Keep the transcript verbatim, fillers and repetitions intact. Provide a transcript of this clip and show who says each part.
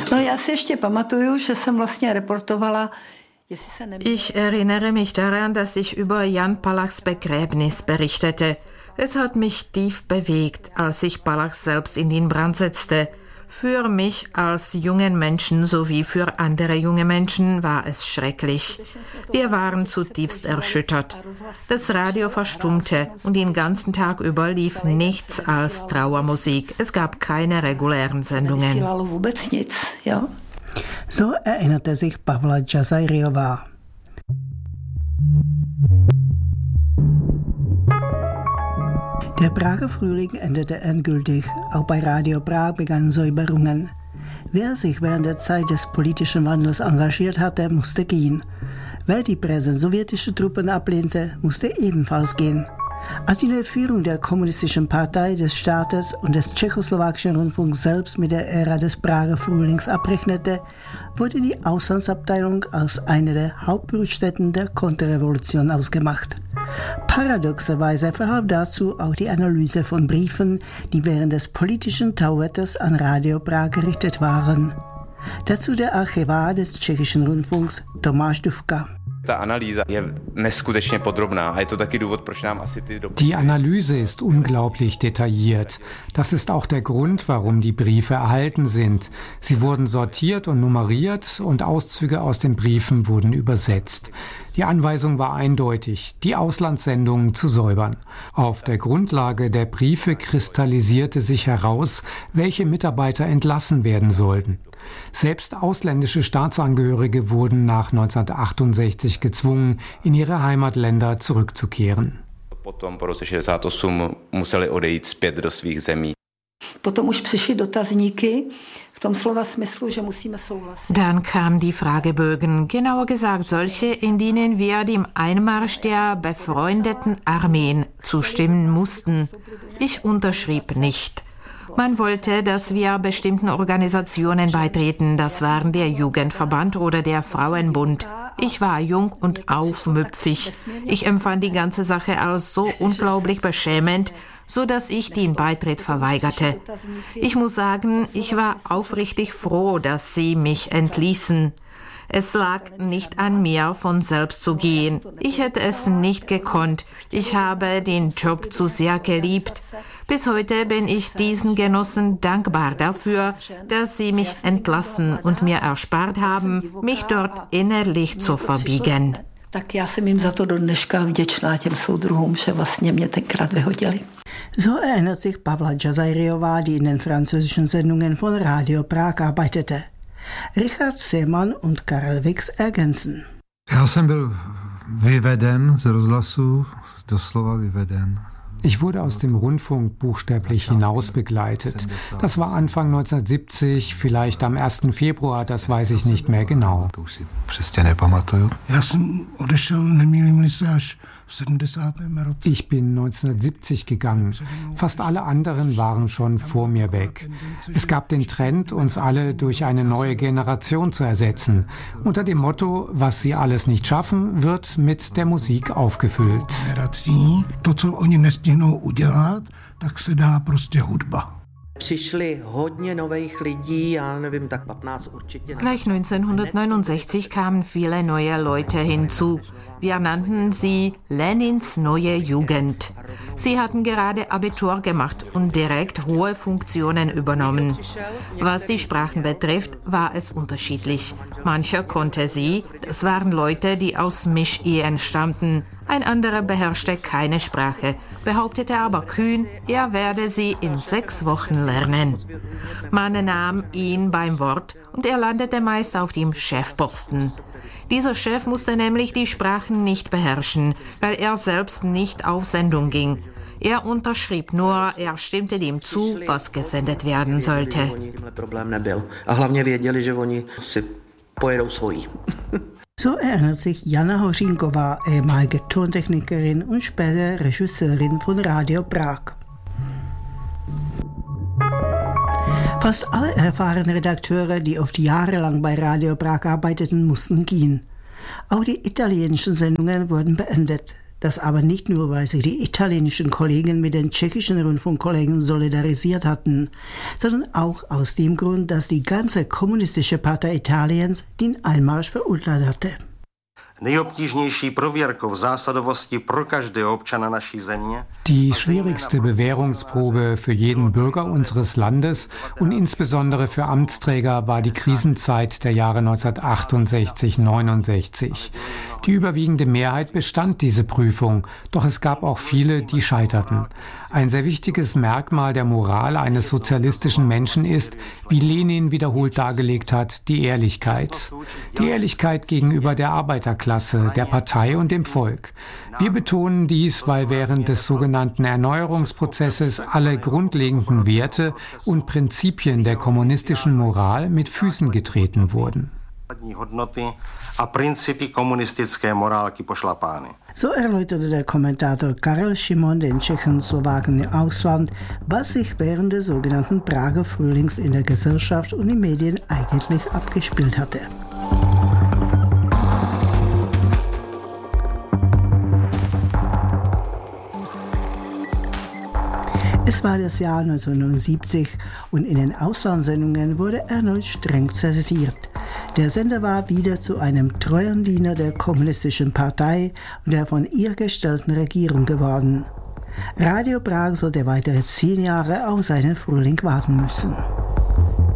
Speaker 1: No, já si ještě pamatuju, že jsem vlastně reportovala.
Speaker 2: Ich erinnere mich daran, dass ich über Jan Palachs Begräbnis berichtete. Es hat mich tief bewegt, als sich Palach selbst in den Brand setzte. Für mich als jungen Menschen sowie für andere junge Menschen war es schrecklich. Wir waren zutiefst erschüttert. Das Radio verstummte und den ganzen Tag über lief nichts als Trauermusik. Es gab keine regulären Sendungen.
Speaker 3: So erinnerte sich Pavla Džazajriová. Der Prager Frühling endete endgültig. Auch bei Radio Prag begannen Säuberungen. Wer sich während der Zeit des politischen Wandels engagiert hatte, musste gehen. Wer die Präsenz sowjetischer Truppen ablehnte, musste ebenfalls gehen. Als die neue Führung der Kommunistischen Partei des Staates und des tschechoslowakischen Rundfunks selbst mit der Ära des Prager Frühlings abrechnete, wurde die Auslandsabteilung als eine der Hauptbrutstätten der Konterrevolution ausgemacht. Paradoxerweise verhalf dazu auch die Analyse von Briefen, die während des politischen Tauwetters an Radio Prag gerichtet waren. Dazu der Archivar des tschechischen Rundfunks Tomáš Dufka.
Speaker 4: Die Analyse ist unglaublich detailliert. Das ist auch der Grund, warum die Briefe erhalten sind. Sie wurden sortiert und nummeriert und Auszüge aus den Briefen wurden übersetzt. Die Anweisung war eindeutig, die Auslandssendungen zu säubern. Auf der Grundlage der Briefe kristallisierte sich heraus, welche Mitarbeiter entlassen werden sollten. Selbst ausländische Staatsangehörige wurden nach neunzehnhundertachtundsechzig gezwungen, in ihre Heimatländer zurückzukehren.
Speaker 2: Dann kamen die Fragebögen, genauer gesagt solche, in denen wir dem Einmarsch der befreundeten Armeen zustimmen mussten. Ich unterschrieb nicht. Man wollte, dass wir bestimmten Organisationen beitreten. Das waren der Jugendverband oder der Frauenbund. Ich war jung und aufmüpfig. Ich empfand die ganze Sache als so unglaublich beschämend, so dass ich den Beitritt verweigerte. Ich muss sagen, ich war aufrichtig froh, dass sie mich entließen. Es lag nicht an mir, von selbst zu gehen. Ich hätte es nicht gekonnt. Ich habe den Job zu sehr geliebt. Bis heute bin ich diesen Genossen dankbar dafür, dass sie mich entlassen und mir erspart haben, mich dort innerlich zu verbiegen.
Speaker 1: Tak já jsem jim za to do dneška vděčná těm soudruhům, že vlastně mě tenkrát vyhodili.
Speaker 3: So erinnert sich Pavla Džazajriová, die in den französischen Sendungen von Radio Prag arbeitete. Richard Seemann und Karel Wix ergänzen.
Speaker 5: Já jsem byl vyveden z rozhlasu, doslova vyveden.
Speaker 4: Ich wurde aus dem Rundfunk buchstäblich hinaus begleitet. Das war Anfang neunzehnhundertsiebzig, vielleicht am ersten Februar, das weiß ich nicht mehr genau. Ich bin neunzehnhundertsiebzig gegangen. Fast alle anderen waren schon vor mir weg. Es gab den Trend, uns alle durch eine neue Generation zu ersetzen. Unter dem Motto, was sie alles nicht schaffen, wird mit der Musik aufgefüllt.
Speaker 3: Tak se dá prostě hudba.
Speaker 2: Gleich neunzehnhundertneunundsechzig kamen viele neue Leute hinzu. Wir nannten sie Lenins neue Jugend. Sie hatten gerade Abitur gemacht und direkt hohe Funktionen übernommen. Was die Sprachen betrifft, war es unterschiedlich. Mancher konnte sie, das waren Leute, die aus Mischehen stammten. Ein anderer beherrschte keine Sprache, behauptete aber kühn, er werde sie in sechs Wochen lernen. Man nahm ihn beim Wort und er landete meist auf dem Chefposten. Dieser Chef musste nämlich die Sprachen nicht beherrschen, weil er selbst nicht auf Sendung ging. Er unterschrieb nur, er stimmte dem zu, was gesendet werden sollte.
Speaker 3: So erinnert sich Jana Hořínková, ehemalige Tontechnikerin und später Regisseurin von Radio Prag. Fast alle erfahrenen Redakteure, die oft jahrelang bei Radio Prag arbeiteten, mussten gehen. Auch die italienischen Sendungen wurden beendet. Das aber nicht nur, weil sich die italienischen Kollegen mit den tschechischen Rundfunkkollegen solidarisiert hatten, sondern auch aus dem Grund, dass die ganze kommunistische Partei Italiens den Einmarsch verurteilt hatte.
Speaker 4: Die schwierigste Bewährungsprobe für jeden Bürger unseres Landes und insbesondere für Amtsträger war die Krisenzeit der Jahre neunzehnhundertachtundsechzig neunundsechzig. Die überwiegende Mehrheit bestand diese Prüfung, doch es gab auch viele, die scheiterten. Ein sehr wichtiges Merkmal der Moral eines sozialistischen Menschen ist, wie Lenin wiederholt dargelegt hat, die Ehrlichkeit. Die Ehrlichkeit gegenüber der Arbeiterklasse, der Partei und dem Volk. Wir betonen dies, weil während des sogenannten Erneuerungsprozesses alle grundlegenden Werte und Prinzipien der kommunistischen Moral mit Füßen getreten wurden.
Speaker 3: So erläuterte der Kommentator Karel Šimon den Tschechoslowaken im Ausland, was sich während des sogenannten Prager Frühlings in der Gesellschaft und den Medien eigentlich abgespielt hatte. Es war das Jahr neunzehnhundertneunundsiebzig und in den Auslandssendungen wurde erneut streng zensiert. Der Sender war wieder zu einem treuen Diener der kommunistischen Partei und der von ihr gestellten Regierung geworden. Radio Prag sollte weitere zehn Jahre auf seinen Frühling warten müssen.